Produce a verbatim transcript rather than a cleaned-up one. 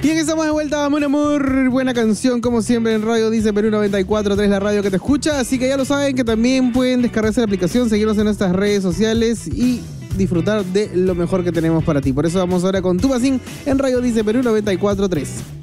Bien, estamos de vuelta, Mon Amour. Buena canción, como siempre, en Radio Dice Perú noventa y cuatro punto tres, la radio que te escucha. Así que ya lo saben, que también pueden descargarse la aplicación, seguirnos en nuestras redes sociales y disfrutar de lo mejor que tenemos para ti. Por eso vamos ahora con Tubacín en Radio Dice Perú noventa y cuatro punto tres.